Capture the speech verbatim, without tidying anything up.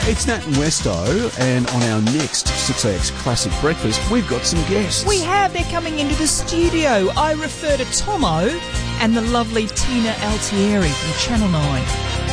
It's Nat and Westo, and on our next six A X Classic Breakfast, we've got some guests. We have. They're coming into the studio. I refer to Tomo and the lovely Tina Altieri from Channel nine.